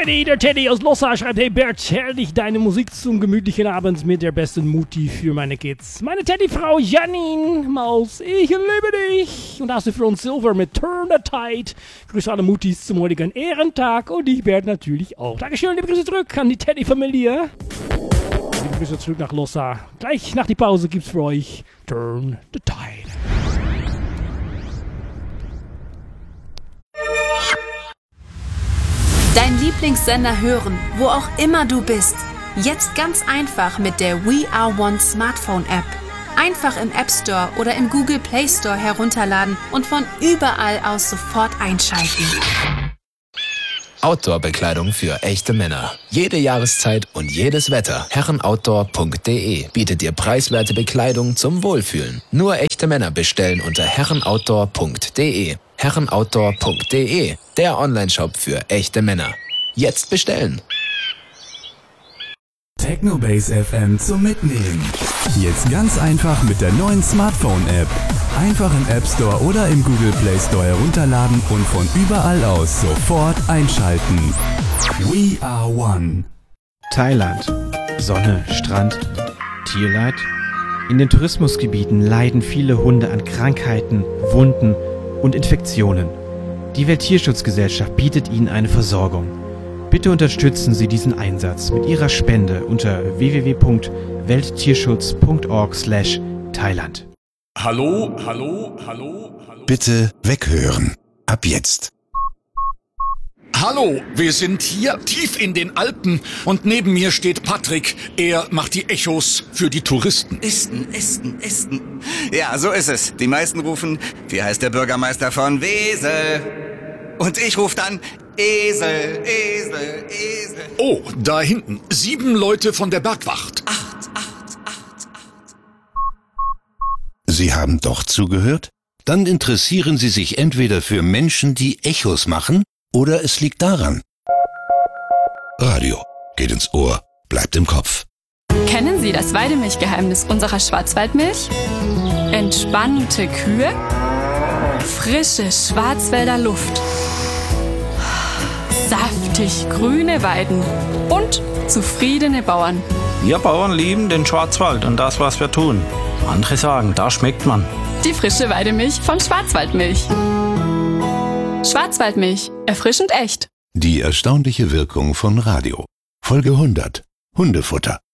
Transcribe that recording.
Teddy, der Teddy aus Lossa schreibt, hey Bert, herrlich deine Musik zum gemütlichen Abend mit der besten Mutti für meine Kids. Meine Teddyfrau Janine Maus, ich liebe dich. Und hast du für uns Silver mit Turn the Tide. Grüße alle Muttis zum heutigen Ehrentag und ich Bert natürlich auch. Dankeschön, liebe Grüße zurück an die Teddy-Familie. Liebe Grüße zurück nach Lossa. Gleich nach die Pause gibt's für euch Turn the Tide. Dein Lieblingssender hören, wo auch immer du bist. Jetzt ganz einfach mit der We Are One Smartphone App. Einfach im App Store oder im Google Play Store herunterladen und von überall aus sofort einschalten. Outdoor-Bekleidung für echte Männer. Jede Jahreszeit und jedes Wetter. Herrenoutdoor.de bietet dir preiswerte Bekleidung zum Wohlfühlen. Nur echte Männer bestellen unter herrenoutdoor.de. Herrenoutdoor.de, der Onlineshop für echte Männer. Jetzt bestellen. Technobase FM zum Mitnehmen. Jetzt ganz einfach mit der neuen Smartphone-App. Einfach im App Store oder im Google Play Store herunterladen und von überall aus sofort einschalten. We are one. Thailand. Sonne, Strand, Tierleid. In den Tourismusgebieten leiden viele Hunde an Krankheiten, Wunden und Infektionen. Die Welttierschutzgesellschaft bietet ihnen eine Versorgung. Bitte unterstützen Sie diesen Einsatz mit Ihrer Spende unter www.welttierschutz.org/Thailand. Hallo. Bitte weghören. Ab jetzt. Hallo, wir sind hier tief in den Alpen und neben mir steht Patrick. Er macht die Echos für die Touristen. Esten. Ja, so ist es. Die meisten rufen, wie heißt der Bürgermeister von Wesel? Und ich rufe dann, Esel. Oh, da hinten. 7 Leute von der Bergwacht. 8. Sie haben doch zugehört? Dann interessieren Sie sich entweder für Menschen, die Echos machen, oder es liegt daran. Radio geht ins Ohr, bleibt im Kopf. Kennen Sie das Weidemilchgeheimnis unserer Schwarzwaldmilch? Entspannte Kühe, frische Schwarzwälder Luft, saftig grüne Weiden und zufriedene Bauern. Wir Bauern lieben den Schwarzwald und das, was wir tun. Andere sagen, da schmeckt man. Die frische Weidemilch von Schwarzwaldmilch. Schwarzwaldmilch, erfrischend echt. Die erstaunliche Wirkung von Radio. Folge 100. Hundefutter.